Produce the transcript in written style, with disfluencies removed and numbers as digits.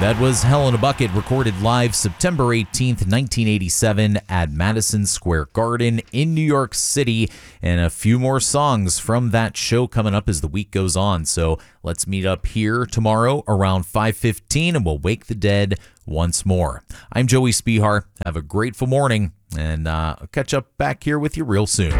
That was Hell in a Bucket, recorded live September 18th, 1987 at Madison Square Garden in New York City. And a few more songs from that show coming up as the week goes on. So let's meet up here tomorrow around 5:15 and we'll wake the dead once more. I'm Joey Spihar. Have a grateful morning and I'll catch up back here with you real soon.